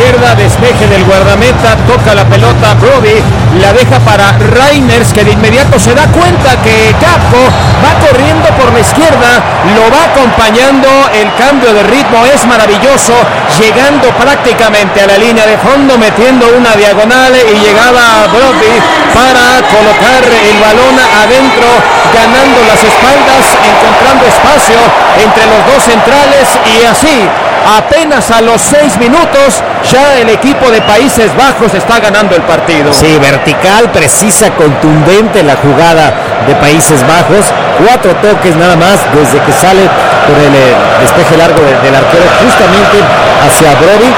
izquierda, despeje del guardameta, toca la pelota Brobbey, la deja para Reijers, que de inmediato se da cuenta que Gakpo va corriendo por la izquierda, lo va acompañando, el cambio de ritmo es maravilloso, llegando prácticamente a la línea de fondo, metiendo una diagonal y llegaba Brobbey para colocar el balón adentro, ganando las espaldas, encontrando espacio entre los dos centrales y así, apenas a los 6 minutos, ya el equipo de Países Bajos está ganando el partido. Sí, vertical, precisa, contundente la jugada de Países Bajos. 4 toques nada más desde que sale por el despeje largo del arquero justamente hacia Brobbey.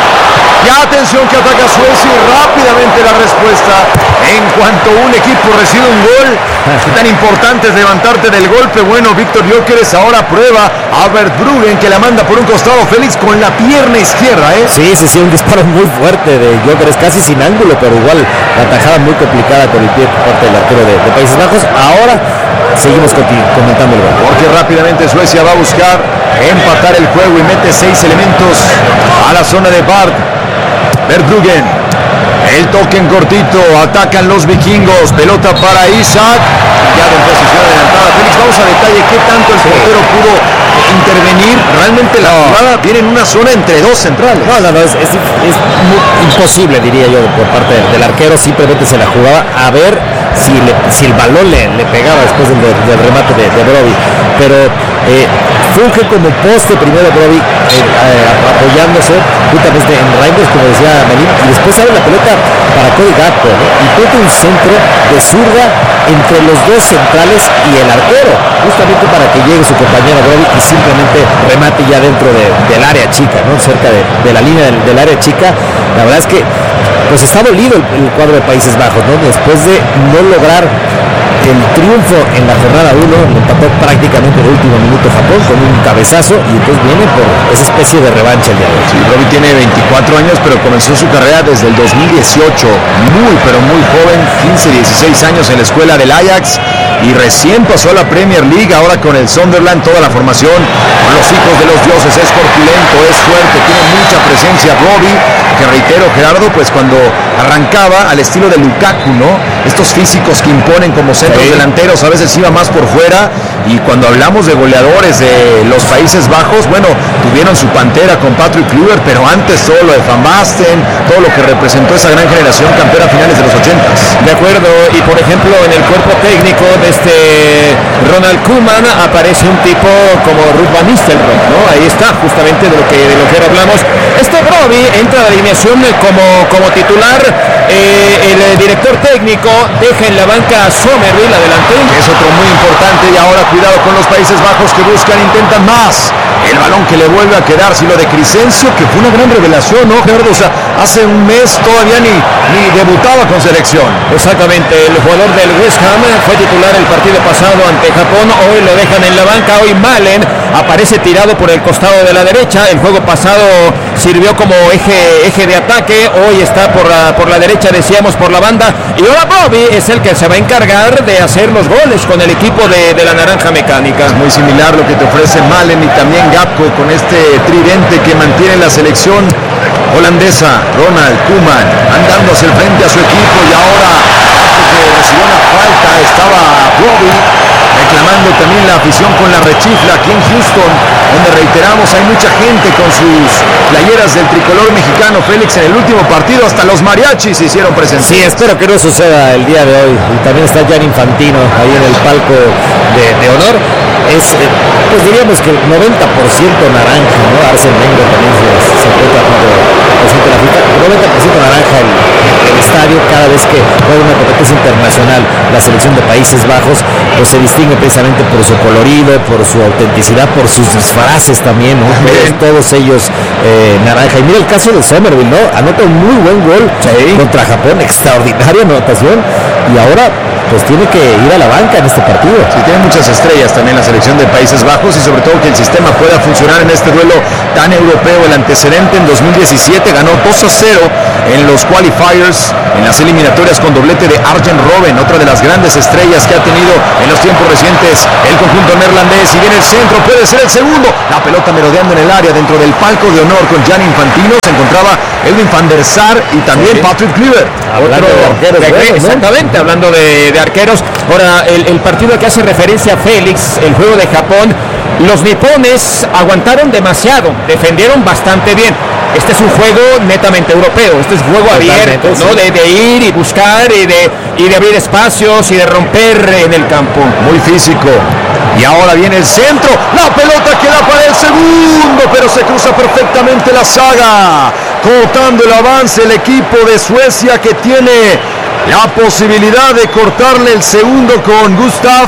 Ya atención que ataca Suecia y rápidamente la respuesta. En cuanto un equipo recibe un gol, qué tan importante es levantarte del golpe. Bueno, Víctor Gyökeres ahora prueba a Albert Bruggen, que la manda por un costado. Félix con la pierna izquierda, ¿eh? Sí, un disparo muy fuerte de Gyökeres, casi sin ángulo, pero igual la tajada muy complicada con el pie por parte del arquero de Países Bajos. Ahora seguimos comentando el gol. Porque rápidamente Suecia va a buscar empatar el juego y mete 6 elementos a la zona de Bart. Verbruggen, el toque en cortito, atacan los vikingos, pelota para Isaac, ya en posición adelantada. Félix, vamos a detalle qué tanto el portero pudo intervenir. Realmente la jugada viene en una zona entre dos centrales. No, es imposible, diría yo, por parte del arquero. Simplemente se la jugaba a ver si el balón le pegaba después del remate de Brobbey, pero funge como poste primero Brobbey, apoyándose justamente en Reijers, como decía Melín, y después sale la pelota para Cody Gakpo, ¿no? Y toca un centro de zurda entre los dos centrales y el arquero, justamente para que llegue su compañero Brobbey y simplemente remate ya dentro del área chica, ¿no? Cerca de la línea del área chica. La verdad es que pues está dolido el cuadro de Países Bajos, ¿no? Después de no lograr el triunfo en la jornada 1, le empató prácticamente de último minuto Japón con un cabezazo y entonces viene por esa especie de revancha el día de hoy. Sí, Brobbey tiene 24 años, pero comenzó su carrera desde el 2018, muy pero muy joven, 15, 16 años en la escuela del Ajax y recién pasó a la Premier League, ahora con el Sunderland, toda la formación con los hijos de los dioses, es corpulento, es fuerte, tiene mucha presencia Brobbey, que reitero Gerardo, pues cuando arrancaba al estilo de Lukaku, ¿no? Estos físicos que imponen como centros delanteros, a veces iba más por fuera, y cuando hablamos de goleadores de los Países Bajos, bueno, tuvieron su pantera con Patrick Kluivert, pero antes todo lo de Van Basten, todo lo que representó esa gran generación campeona a finales de los 80s. De acuerdo, y por ejemplo en el cuerpo técnico de este Ronald Koeman aparece un tipo como Ruud van Nistelrooy, ¿no? Ahí está justamente de lo que hablamos. Este Brobbey entra a la alineación como titular, el director técnico deja en la banca a Somerville, adelante. Es otro muy importante, y ahora cuidado con los Países Bajos que buscan, intentan más. El balón que le vuelve a quedar, sí, lo de Crescencio, que fue una gran revelación, ¿no, Gerardo? O sea, hace un mes todavía ni debutaba con selección. Exactamente, el jugador del West Ham fue titular el partido pasado ante Japón, hoy lo dejan en la banca, hoy Malen aparece tirado por el costado de la derecha, el juego pasado sirvió como eje de ataque, hoy está por la derecha, decíamos, por la banda, y ahora Brobbey es el que se va a encargar de hacer los goles con el equipo de la Naranja Mecánica. Es muy similar lo que te ofrece Malen y también Gakpo con este tridente que mantiene la selección holandesa. Ronald Koeman andando hacia el frente a su equipo, y ahora que recibió una falta estaba Brobbey reclamando también la afición con la rechifla aquí en Houston, donde reiteramos hay mucha gente con sus playeras del tricolor mexicano. Félix, en el último partido hasta los mariachis se hicieron presentes. Sí, espero que no suceda el día de hoy. Y también está Gianni Infantino ahí en el palco de honor. Es, pues diríamos que el 90% naranja, ¿no? Arsène Wenger también se encuentra junto al presidente de la FIFA. 90% naranja el estadio cada vez que juega una competencia internacional. La selección de Países Bajos pues se distingue precisamente por su colorido, por su autenticidad, por sus disfraces también, ¿no? Todos ellos naranja. Y mira el caso de Somerville, ¿no? Anota un muy buen gol contra Japón, extraordinaria anotación, y ahora pues tiene que ir a la banca en este partido. Sí, tiene muchas estrellas también la selección de Países Bajos y sobre todo que el sistema pueda funcionar en este duelo tan europeo. El antecedente en 2017 ganó 2-0 en los qualifiers, en las eliminatorias con doblete de Arjen Robben, otra de las grandes estrellas que ha tenido en los tiempos recientes el conjunto neerlandés. Y viene el centro, puede ser el segundo. La pelota merodeando en el área dentro del palco de honor con Gianni Infantino. Se encontraba Edwin van der Sar y también Patrick Kluivert. Hablando de arqueros, exactamente, hablando de arqueros. Ahora, el partido que hace referencia a Félix, el juego de Japón, los nipones aguantaron demasiado, defendieron bastante bien. Este es un juego netamente europeo, este es juego abierto, ¿no? Sí. De ir y buscar y de abrir espacios y de romper en el campo. Muy físico. Y ahora viene el centro, la pelota queda para el segundo, pero se cruza perfectamente la saga, cortando el avance el equipo de Suecia, que tiene la posibilidad de cortarle el segundo con Gustav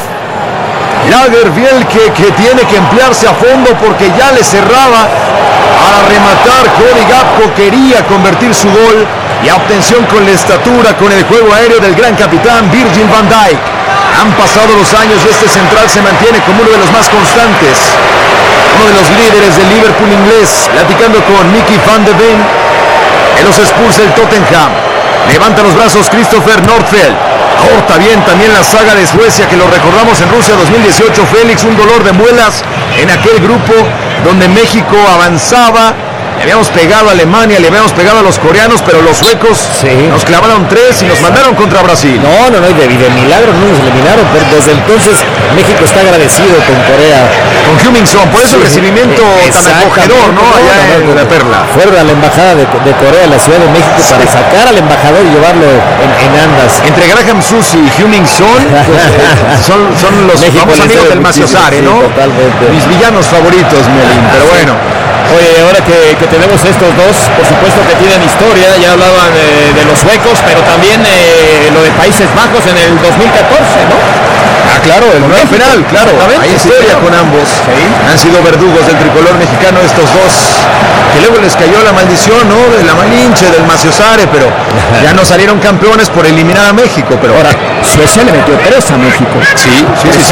Lagerbielke, que tiene que emplearse a fondo porque ya le cerraba a rematar. Cody Gakpo quería convertir su gol, y atención con la estatura, con el juego aéreo del gran capitán Virgil van Dijk. Han pasado los años y este central se mantiene como uno de los más constantes, uno de los líderes del Liverpool inglés, platicando con Mickey van de Ven. Él los expulsa el Tottenham. Levanta los brazos Christopher Nordfeldt. Corta bien también la saga de Suecia, que lo recordamos en Rusia 2018. Félix, un dolor de muelas en aquel grupo donde México avanzaba. Le habíamos pegado a Alemania, le habíamos pegado a los coreanos, pero los suecos nos clavaron 3 y nos mandaron contra Brasil. No, y de milagro no nos eliminaron, pero desde entonces México está agradecido con Corea. Con Heung-min-son, por eso el recibimiento tan acogedor, ¿no? Allá en la Perla. Fueron a la embajada de Corea, a la Ciudad de México, para sacar al embajador y llevarlo en andas. Entre Graham Susi y Heung-min-son, pues, son los famosos amigos del Maciosare, ¿no? Totalmente. Mis villanos favoritos, Melín, pero bueno. Oye, ahora que tenemos estos dos, por supuesto que tienen historia, ya hablaban de los suecos, pero también lo de Países Bajos en el 2014, ¿no? Ah, claro, el nuevo penal, claro. Hay historia con ambos. Sí. Han sido verdugos del tricolor mexicano estos dos, que luego les cayó la maldición, ¿no? De la Malinche, del Maciosare, pero ya no salieron campeones por eliminar a México. Pero ahora Suecia le metió 3 a México. Sí.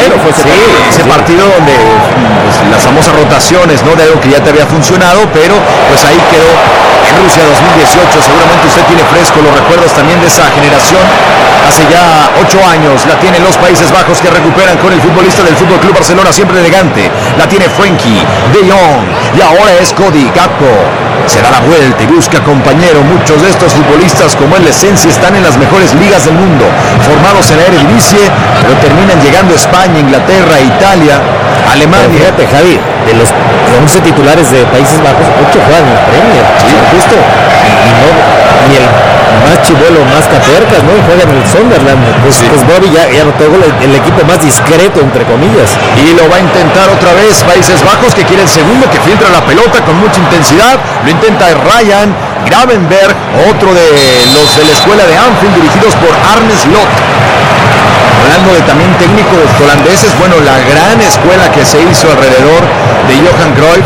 Ese partido donde pues, las famosas rotaciones, ¿no? De algo que ya te había funcionado, pero pues ahí quedó en Rusia 2018. Seguramente usted tiene fresco los recuerdos también de esa generación. Hace ya 8 años la tienen los Países Bajos, que recuperan con el futbolista del FC Barcelona, siempre elegante. La tiene Frenkie de Jong y ahora es Cody Gakpo. Se da la vuelta y busca compañero. Muchos de estos futbolistas, como en la esencia, están en las mejores ligas del mundo, formados en la Eredivisie, pero terminan llegando a España, Inglaterra, Italia, Alemania. Pero fíjate, Javi, de los 11 titulares de Países Bajos, 8 juegan en el Premier. Sí, justo. Y no, ni el más chibolo, más catercas, ¿no? Juegan en el Sunderland. Pues Bobby ya no tengo el equipo más discreto, entre comillas. Y lo va a intentar otra vez Países Bajos, que quiere el segundo, que filtra la pelota con mucha intensidad. Lo intenta Ryan Gravenberg, otro de los de la escuela de Anfield, dirigidos por Arne Slot. Hablando de también técnicos holandeses, bueno, la gran escuela que se hizo alrededor de Johan Cruyff.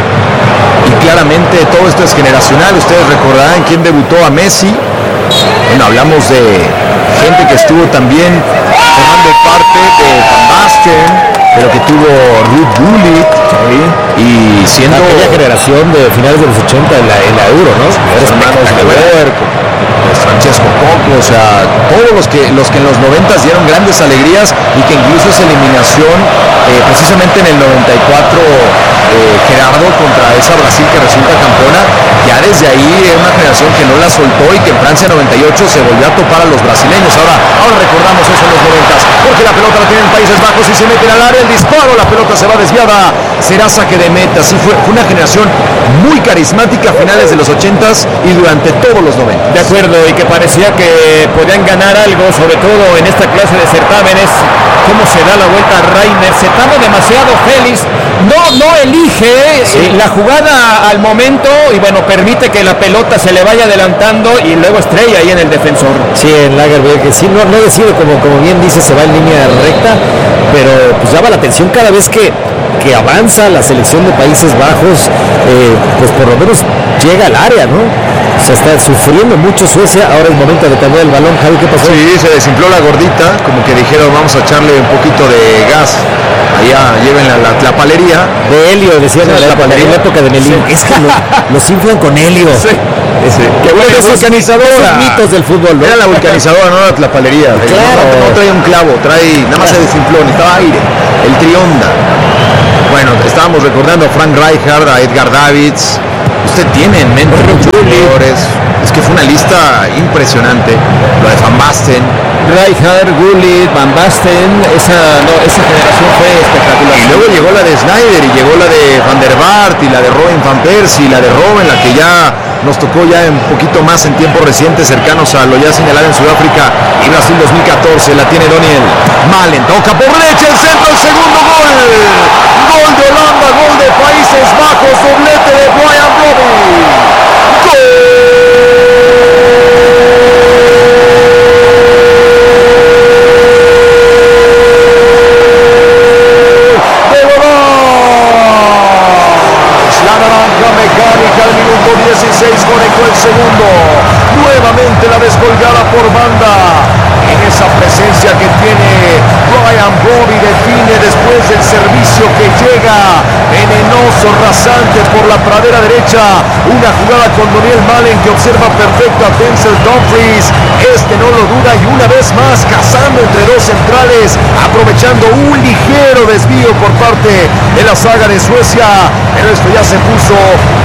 Y claramente todo esto es generacional. Ustedes recordarán quién debutó a Messi. Bueno, hablamos de gente que estuvo también formando parte de Van Basten, pero que tuvo Ruud Gullit, y siendo aquella generación de finales de los 80 en la Euro, ¿no? Los hermanos de Huerco, Francesco Coco, o sea, todos los que en los 90 dieron grandes alegrías, y que incluso esa eliminación, precisamente en el 94, Gerardo contra esa Brasil que resulta campeona, ya desde ahí es una generación que no la soltó, y que en Francia 98 se volvió a topar a los brasileños. Ahora recordamos eso en los 90, porque la pelota la tienen Países Bajos y se meten al área, el disparo, la pelota se va desviada, será saque de meta. Sí, fue una generación muy carismática a finales de los 80s y durante todos los 90. De acuerdo, y que parecía que podían ganar algo, sobre todo en esta clase de certámenes. Cómo se da la vuelta a Reiner, se tarda demasiado Félix, no elige la jugada al momento, y bueno, permite que la pelota se le vaya adelantando y luego estrella ahí en el defensor. Sí, en Lagerbielke, que sí, no decide, como bien dice, se va en línea recta, pero pues llama la atención cada vez que avanza la selección de Países Bajos, pues por lo menos llega al área, ¿no? Se está sufriendo mucho Suecia. Ahora es momento de tener el balón. Javi, ¿qué pasó? Sí, se desinfló la gordita, como que dijeron vamos a echarle un poquito de gas. Allá lleven la palería. De helio, decían en la época de Melín. Sí. Es que los inflan con helio. Sí. Que bueno, es vulcanizadora. Esos mitos del fútbol, ¿no? Era la vulcanizadora, no la palería. Claro. No trae un clavo, nada más se desinfló, necesitaba aire. El Trionda. Bueno, estábamos recordando a Frank Rijkaard, a Edgar Davids. Usted tiene en mente muchos jugadores. Es que fue una lista impresionante. Lo de Van Basten. Rijkaard, Gullit, Van Basten, esa generación fue espectacular. Y luego llegó la de Snyder y llegó la de Van der Vaart y la de Robin van Persie y la de Robben, la que ya nos tocó ya un poquito más en tiempos recientes, cercanos a lo ya señalado en Sudáfrica y Brasil 2014. La tiene Daniel Malen, toca por derecha el centro, el segundo gol. Gol de Holanda, gol de Países Bajos, doblete de Brian Brobby. ¡Gol! Conectó el segundo, nuevamente la descolgada por banda. En esa presencia que tiene Brian Brobby, define después del servicio que llega venenoso, rasante por la pradera derecha. Una jugada con Daniel Malen que observa perfecto a Denzel Dumfries. Este no lo duda y una vez más cazando entre dos centrales, aprovechando un ligero desvío por parte de la saga de Suecia. Pero esto ya se puso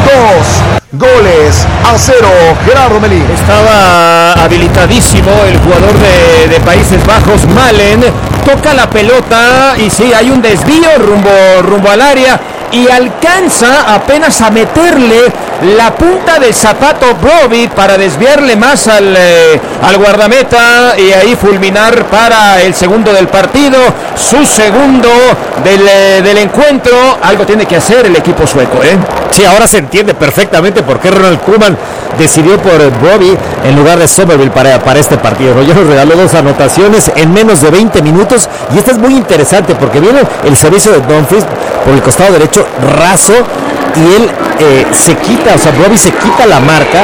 2-0. Gerardo Melín. Estaba habilitadísimo el jugador de Países Bajos, Malen. Toca la pelota y sí, hay un desvío rumbo al área y alcanza apenas a meterle la punta del zapato Brobby para desviarle más al guardameta y ahí fulminar para el segundo del partido, su segundo del encuentro. Algo tiene que hacer el equipo sueco, ¿eh? Sí, ahora se entiende perfectamente por qué Ronald Koeman decidió por Brobby en lugar de Somerville para este partido. Ya nos regaló 2 anotaciones en menos de 20 minutos y esta es muy interesante porque viene el servicio de Dumfries por el costado derecho raso y él se quita, Brobby se quita la marca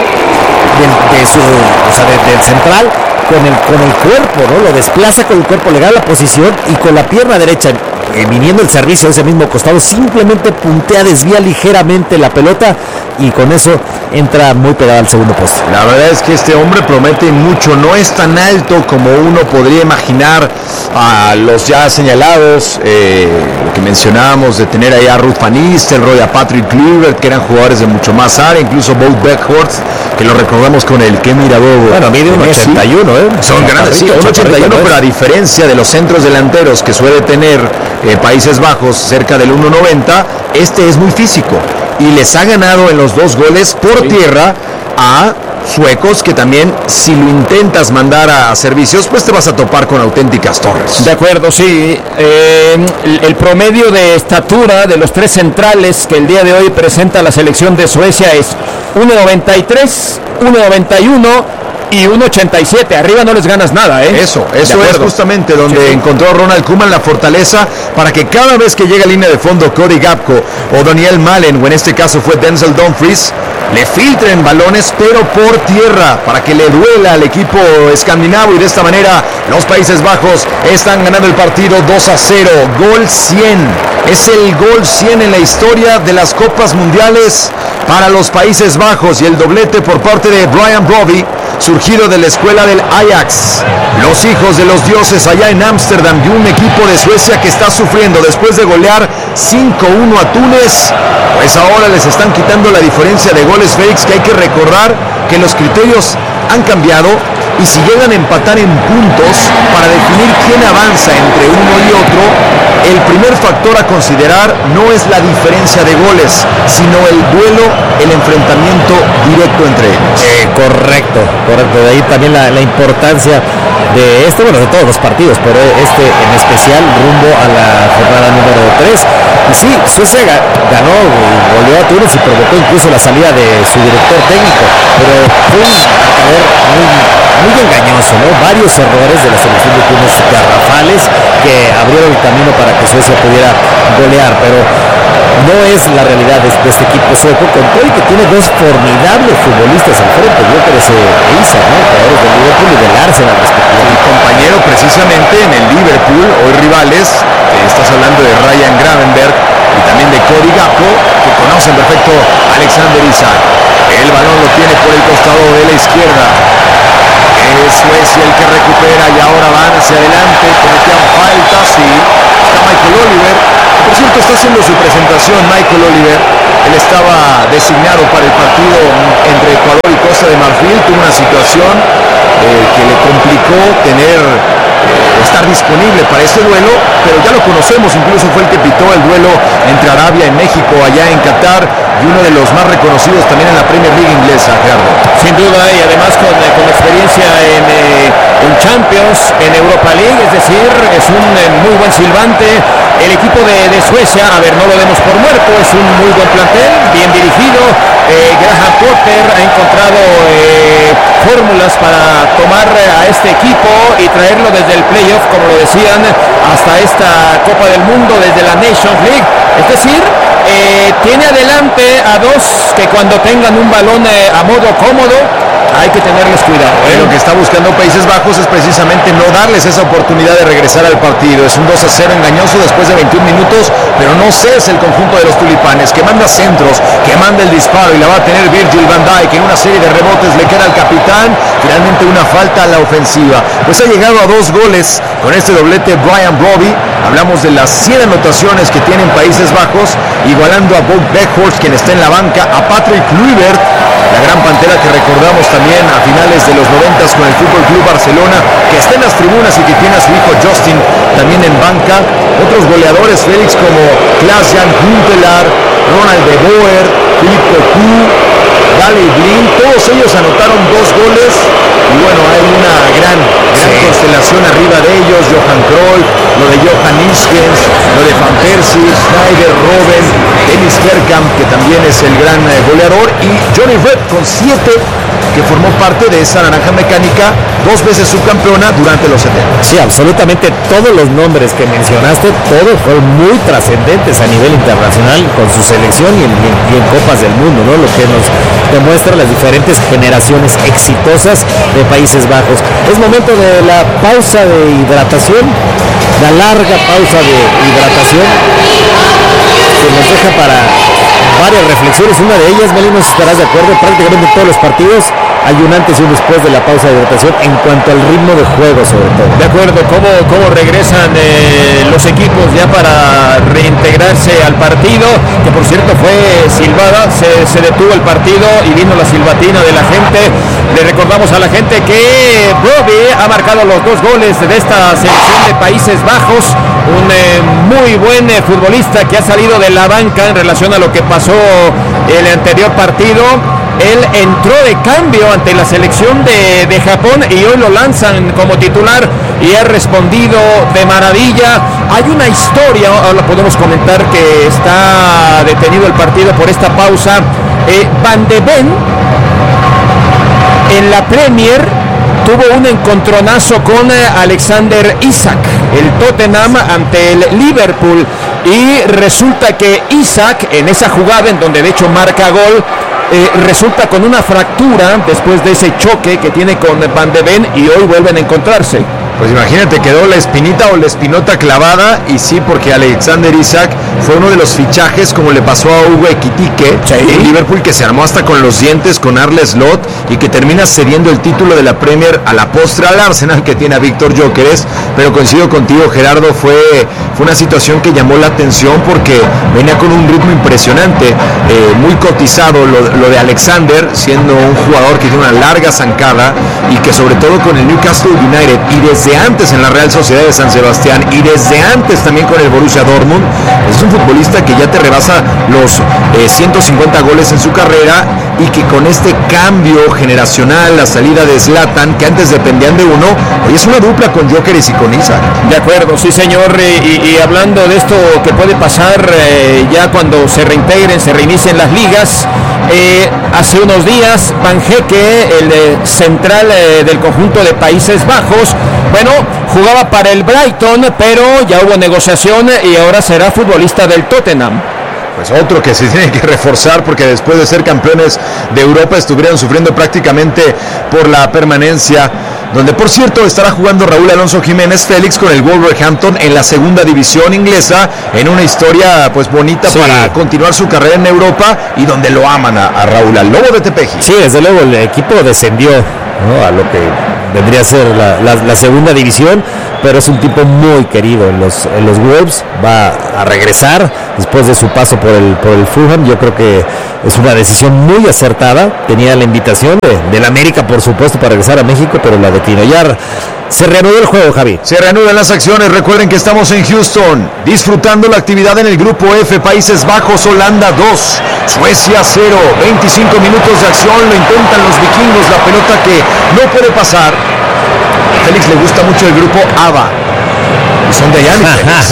del central con el cuerpo, ¿no? Lo desplaza con el cuerpo, le da la posición y con la pierna derecha, viniendo el servicio a ese mismo costado, simplemente puntea, desvía ligeramente la pelota y con eso entra muy pegado al segundo poste. La verdad es que este hombre promete mucho, no es tan alto como uno podría imaginar. A los ya señalados, lo que mencionábamos de tener ahí a Ruud van Nistelrooy, a Patrick Kluivert, que eran jugadores de mucho más área, incluso Wout Weghorst, que lo recordamos con el que mirado. Bueno, mide un 81, son grandes, sí, un 81, pero a diferencia de los centros delanteros que suele tener Países Bajos cerca del 1.90, este es muy físico y les ha ganado en los 2 goles por tierra a suecos que también, si lo intentas mandar a servicios, pues te vas a topar con auténticas torres. De acuerdo, sí. El promedio de estatura de los 3 centrales que el día de hoy presenta la selección de Suecia es 1.93, 1.91 y 1.87, arriba no les ganas nada, ¿eh? Eso es justamente donde encontró Ronald Koeman la fortaleza para que cada vez que llega a línea de fondo Cody Gakpo o Daniel Malen, o en este caso fue Denzel Dumfries, le filtren balones pero por tierra para que le duela al equipo escandinavo y de esta manera los Países Bajos están ganando el partido 2-0, gol 100, es el gol 100 en la historia de las Copas Mundiales para los Países Bajos y el doblete por parte de Brian Brobby, surgido de la escuela del Ajax, los hijos de los dioses allá en Ámsterdam, y un equipo de Suecia que está sufriendo después de golear 5-1 a Túnez, pues ahora les están quitando la diferencia de goles fakes, que hay que recordar que los criterios han cambiado y si llegan a empatar en puntos para definir quién avanza entre uno y otro, el primer factor a considerar no es la diferencia de goles, sino el duelo, el enfrentamiento directo entre ellos. Correcto. De ahí también la importancia de de todos los partidos, pero este en especial rumbo a la jornada número 3. Y sí, Suecia ganó, goleó a Túnez y provocó incluso la salida de su director técnico, pero fue un marcador muy muy engañoso, ¿no? Varios errores de la selección de Túnez garrafales que abrieron el camino para que Suecia pudiera golear, pero no es la realidad de este equipo sueco, con todo y que tiene dos formidables futbolistas al frente, Gyökeres e Isak, ¿no? Jugadores del Liverpool y del Arsenal respectivamente. El compañero precisamente en el Liverpool, hoy rivales, estás hablando de Ryan Gravenberch y también de Cody Gakpo, que conocen perfecto a Alexander Isak. El balón lo tiene por el costado de la izquierda. Es Suecia el que recupera y ahora van hacia adelante, cometían faltas y está Michael Oliver. Por cierto, está haciendo su presentación Michael Oliver. Él estaba designado para el partido entre Ecuador y Costa de Marfil. Tuvo una situación que le complicó estar disponible para este duelo, pero ya lo conocemos, incluso fue el que pitó el duelo entre Arabia y México allá en Qatar, y uno de los más reconocidos también en la Premier League inglesa, Gerardo. Sin duda, y además con experiencia en Champions, en Europa League, es decir, es un muy buen silbante. El equipo de Suecia, a ver, no lo demos por muerto, es un muy buen plantel, bien dirigido. Graham Potter ha encontrado fórmulas para tomar a este equipo y traerlo desde el playoff, como lo decían, hasta esta Copa del Mundo, desde la Nations League. Es decir, tiene adelante a dos que cuando tengan un balón a modo cómodo, hay que tenerles cuidado. Lo que está buscando Países Bajos es precisamente no darles esa oportunidad de regresar al partido. Es un 2-0 engañoso después de 21 minutos, pero no cesa el conjunto de los tulipanes, que manda centros, que manda el disparo y la va a tener Virgil van Dijk. En una serie de rebotes le queda al capitán, finalmente una falta a la ofensiva. Pues ha llegado a 2 goles con este doblete Brian Brobby. Hablamos de las 100 anotaciones que tienen Países Bajos, igualando a Bob Weghorst, quien está en la banca, a Patrick Kluivert, la gran pantera que recordamos también a finales de los 90 con el Fútbol Club Barcelona, que está en las tribunas y que tiene a su hijo Justin también en banca. Otros goleadores, Félix, como Klaas-Jan Huntelaar, Ronald de Boer, Philip Cocu, Daley Blind, todos ellos anotaron 2 goles. Y bueno, hay una gran constelación arriba de ellos: Johan Cruyff, lo de Johan Iskens, lo de Van Persie, Sneijder, Robben, Dennis Bergkamp, que también es el gran goleador, y Johnny Rep con 7, que formó parte de esa naranja mecánica, 2 veces subcampeona durante los 70. Sí, absolutamente todos los nombres que mencionaste, todos fueron muy trascendentes a nivel internacional con su selección y en Copas del Mundo, ¿no? Lo que nos demuestra las diferentes generaciones exitosas de Países Bajos. Es momento de la pausa de hidratación, la larga pausa de hidratación que nos deja para varias reflexiones. Una de ellas, Meli, no sé si estarás de acuerdo, prácticamente en todos los partidos hay un antes y un después de la pausa de hidratación en cuanto al ritmo de juego, sobre todo. De acuerdo, cómo regresan los equipos ya para reintegrarse al partido, que por cierto fue silbada, se detuvo el partido y vino la silbatina de la gente. Le recordamos a la gente que Brobby ha marcado los 2 goles de esta selección de Países Bajos, un muy buen futbolista que ha salido de la banca en relación a lo que pasó el anterior partido. Él entró de cambio ante la selección de Japón y hoy lo lanzan como titular y ha respondido de maravilla. Hay una historia, ahora podemos comentar que está detenido el partido por esta pausa. Van de Ven en la Premier tuvo un encontronazo con Alexander Isak, el Tottenham ante el Liverpool, y resulta que Isak en esa jugada en donde de hecho marca gol, resulta con una fractura después de ese choque que tiene con Van de Ven y hoy vuelven a encontrarse. Pues imagínate, quedó la espinita o la espinota clavada, y sí, porque Alexander Isak fue uno de los fichajes, como le pasó a Hugo Ekitike, en Liverpool, que se armó hasta con los dientes con Arne Slot y que termina cediendo el título de la Premier a la postre al Arsenal, que tiene a Víctor Gyökeres. Pero coincido contigo, Gerardo, fue una situación que llamó la atención porque venía con un ritmo impresionante, muy cotizado lo de Alexander, siendo un jugador que tiene una larga zancada y que sobre todo con el Newcastle United y desde desde antes en la Real Sociedad de San Sebastián y desde antes también con el Borussia Dortmund. Es un futbolista que ya te rebasa los 150 goles en su carrera y que con este cambio generacional, la salida de Zlatan, que antes dependían de uno, hoy es una dupla con Gyökeres y con Isak. De acuerdo, sí señor, y hablando de esto que puede pasar ya cuando se reintegren, se reinicien las ligas, hace unos días Van Hecke, el central del conjunto de Países Bajos, bueno, jugaba para el Brighton, pero ya hubo negociación y ahora será futbolista del Tottenham. Pues otro que se tiene que reforzar, porque después de ser campeones de Europa estuvieron sufriendo prácticamente por la permanencia, donde por cierto estará jugando Raúl Alonso Jiménez Félix con el Wolverhampton en la segunda división inglesa, en una historia pues bonita para continuar su carrera en Europa y donde lo aman a Raúl, al Lobo de Tepeji. Sí, desde luego el equipo descendió, ¿no?, a lo que vendría a ser la segunda división, pero es un tipo muy querido en los Wolves. Va a regresar después de su paso por el Fulham. Yo creo que es una decisión muy acertada. Tenía la invitación del América, por supuesto, para regresar a México, pero la declinó. Ya se reanudó el juego, Javi. Se reanudan las acciones. Recuerden que estamos en Houston, disfrutando la actividad en el grupo F. Países Bajos, Holanda 2, Suecia 0. 25 minutos de acción, lo intentan los vikingos, la pelota que no puede pasar. A Félix le gusta mucho el grupo ABBA. Y son de allá,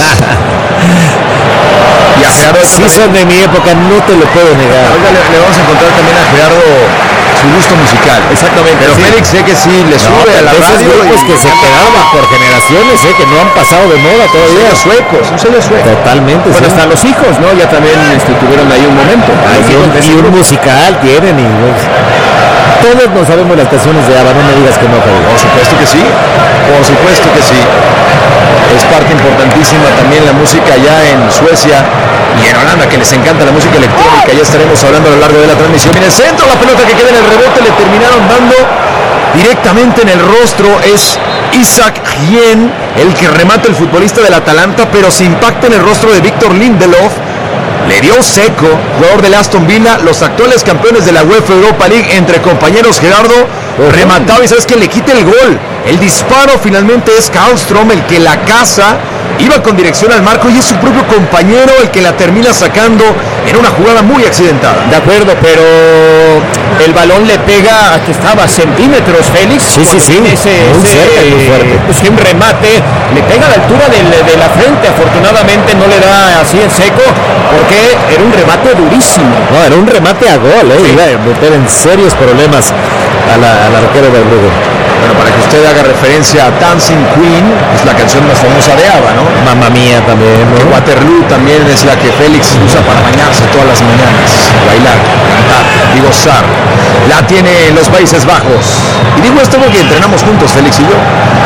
y a Gerardo sí son de mi época, no te lo puedo negar. Ahora le vamos a encontrar también a Gerardo su gusto musical. Exactamente. Pero sí, Félix sé que sí le sube a la radio. Grupos que se quedaban por generaciones, que no han pasado de moda todavía. Un sello sueco. Totalmente. Bueno, hasta los hijos, ¿no? Ya también tuvieron ahí un momento. Y un musical tienen y todos no sabemos las canciones de ABBA, no me digas que no, Javier. Por supuesto que sí. Por supuesto que sí. Es parte importantísima también la música allá en Suecia y en Holanda, que les encanta la música electrónica. Ya estaremos hablando a lo largo de la transmisión. En el centro, la pelota que queda en el rebote, le terminaron dando directamente en el rostro. Es Isak Hien el que remata, el futbolista del Atalanta, pero se impacta en el rostro de Victor Lindelof. Le dio seco, jugador del Aston Villa, los actuales campeones de la UEFA Europa League, entre compañeros. Gerardo remataba y sabes que le quita el gol. El disparo finalmente es Karlström el que la caza, iba con dirección al marco y es su propio compañero el que la termina sacando en una jugada muy accidentada. De acuerdo, pero el balón le pega, que estaba a centímetros, Félix. Sí, muy cerca, muy fuerte. Pues un remate, le pega a la altura de la frente. Afortunadamente no le da así en seco, porque era un remate durísimo. No, era un remate a gol, sí. Iba a meter en serios problemas al arquero del Brugge. Bueno, para que usted haga referencia a Dancing Queen, es la canción más famosa de ABBA, ¿no? Mamma Mía también, ¿no? Waterloo también es la que Félix usa para bañarse todas las mañanas, bailar, cantar y gozar. La tiene en los Países Bajos. Y digo esto porque entrenamos juntos, Félix y yo.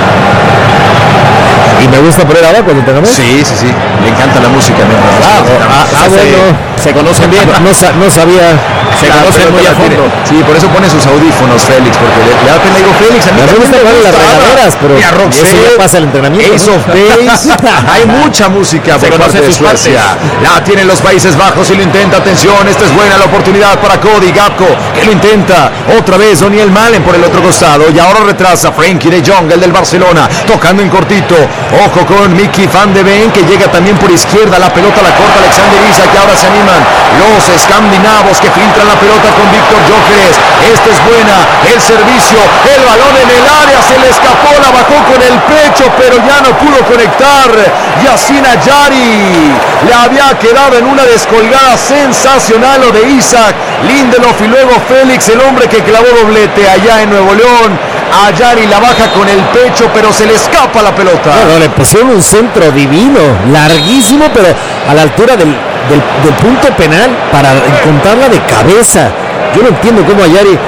¿Y me gusta poner ABBA cuando entrenamos? Sí. Le encanta la música. Bueno. Se conocen bien. No sabía. Se conocen muy a fondo. Sí, por eso pone sus audífonos, Félix, porque le da pena. Digo, Félix, a mí me gusta las regaderas, pero eso ya pasa el entrenamiento. Ace of Base. Hay mucha música por parte de Suecia. La tienen los Países Bajos y lo intenta. Atención, esta es buena la oportunidad para Cody Gakpo, que lo intenta. Otra vez Daniel Malen por el otro costado. Y ahora retrasa Frenkie de Jong, el del Barcelona, tocando en cortito. Ojo con Mickey Van de Ven, que llega también por izquierda. La pelota la corta Alexander Isak, que ahora se animan los escandinavos que filtran la pelota con Victor Gyökeres. Esta es buena, el servicio, el balón en el área, se le escapó, la bajó con el pecho, pero ya no pudo conectar. Yasin Ayari le había quedado en una descolgada sensacional lo de Isak, Lindelof y luego Félix, el hombre que clavó doblete allá en Nuevo León. Ayari la baja con el pecho, pero se le escapa la pelota. Bueno, le pusieron un centro divino, larguísimo, pero a la altura del punto penal para encontrarla de cabeza. Yo no entiendo cómo Ayari,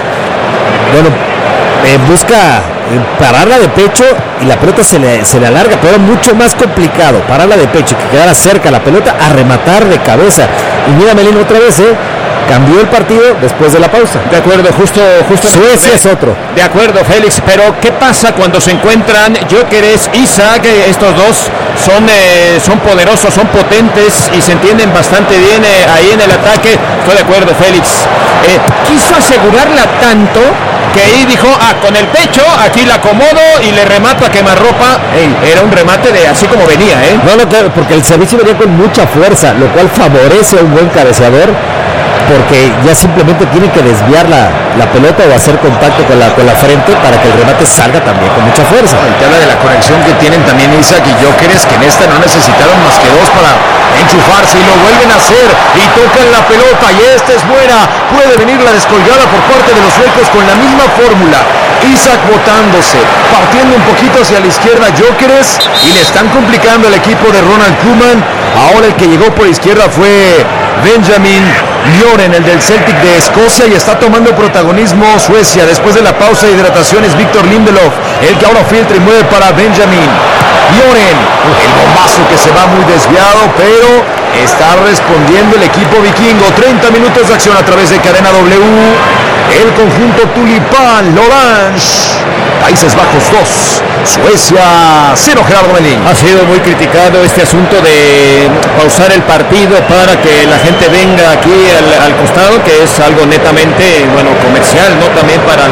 busca pararla de pecho y la pelota se le alarga, pero era mucho más complicado pararla de pecho y que quedara cerca la pelota a rematar de cabeza. Y mira, Melín, otra vez, cambió el partido después de la pausa. De acuerdo, justo. Suecia es otro. De acuerdo, Félix, pero ¿qué pasa cuando se encuentran Gyökeres, Isak? Estos dos son poderosos, son potentes y se entienden bastante bien ahí en el ataque. Estoy de acuerdo, Félix. Quiso asegurarla tanto que ahí dijo, con el pecho, aquí la acomodo y le remato a quemarropa. Era un remate de así como venía, ¿eh? No, claro, porque el servicio venía con mucha fuerza, lo cual favorece a un buen cabeceador, porque ya simplemente tiene que desviar la pelota o hacer contacto con la frente para que el remate salga también con mucha fuerza. Y te habla de la conexión que tienen también Isaac y Gyökeres, que en esta no necesitaron más que 2 para enchufarse y lo vuelven a hacer y tocan la pelota y esta es buena. Puede venir la descolgada por parte de los suecos con la misma fórmula. Isaac botándose, partiendo un poquito hacia la izquierda Gyökeres y le están complicando al equipo de Ronald Koeman. Ahora el que llegó por izquierda fue Benjamin Lloren, el del Celtic de Escocia, y está tomando protagonismo Suecia. Después de la pausa de hidratación es Victor Lindelof el que ahora filtra y mueve para Benjamin Lloren. El bombazo que se va muy desviado, pero está respondiendo el equipo vikingo. 30 minutos de acción a través de Cadena W. El conjunto tulipán, L'Orange, Países Bajos 2, Suecia 0, Gerardo Melín. Ha sido muy criticado este asunto de pausar el partido para que la gente venga aquí al costado, que es algo netamente, comercial, no también para